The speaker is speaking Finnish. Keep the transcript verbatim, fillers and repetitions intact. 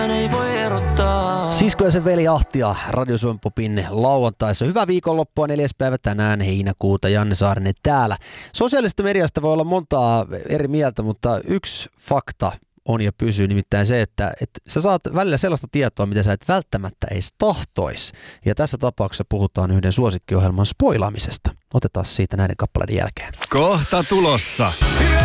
ei voi erottaa. Sisko ja sen veli Ahtia Radio Suomen Popin lauantaissa. Hyvää viikonloppua, neljäs päivä tänään heinäkuuta. Janne Saarinen täällä. Sosiaalisesta mediasta voi olla montaa eri mieltä, mutta yksi fakta on ja pysyy, nimittäin se, että, että sä saat välillä sellaista tietoa, mitä sä et välttämättä edes tahtois. Ja tässä tapauksessa puhutaan yhden suosikkiohjelman spoilaamisesta. Otetaan siitä näiden kappaleiden jälkeen. Kohta tulossa.